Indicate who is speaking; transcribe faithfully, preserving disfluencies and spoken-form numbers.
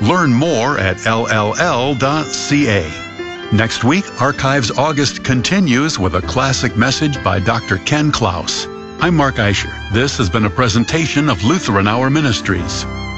Speaker 1: Learn more at L L L dot C A. Next week, Archives August continues with a classic message by Doctor Ken Klaus. I'm Mark Eicher. This has been a presentation of Lutheran Hour Ministries.